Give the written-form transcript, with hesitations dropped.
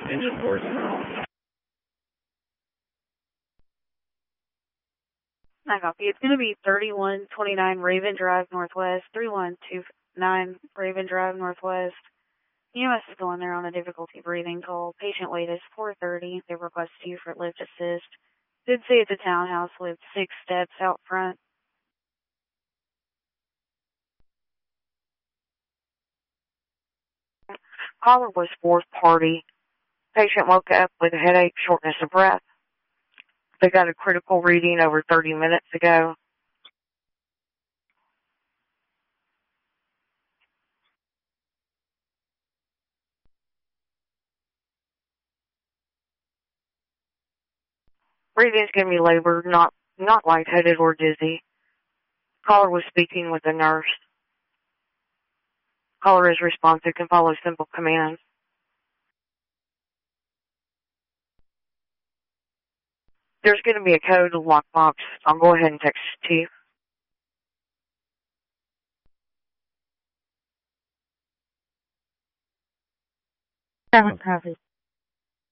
Engine 4 Central. I copy. It's going to be 3129 Raven Drive Northwest, 3129 Raven Drive Northwest. EMS is going there on a difficulty breathing call. Patient weight is 430. They request you for lift assist. Did say it's a townhouse with 6 steps out front. Caller was fourth party. Patient woke up with a headache, shortness of breath. They got a critical reading over 30 minutes ago. Breathing's going to be labored, not lightheaded or dizzy. Caller was speaking with a nurse. Caller is responsive, can follow simple commands. There's going to be a code lockbox. I'll go ahead and text it to you. 7 copy.